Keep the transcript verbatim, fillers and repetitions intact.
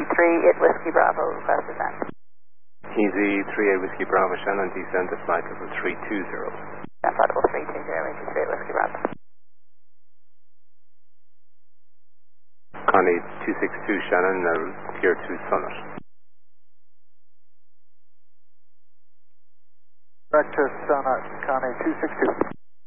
three eight Whiskey Bravo, request descent. Easy three eight Whiskey Bravo, Shannon, descend to flight level three two zero. Descent flight level three two zero, Easy three eight Whiskey Bravo. Connie two six two, Shannon, uh, Tier two Summit. Correct to Summit, Connie two six two.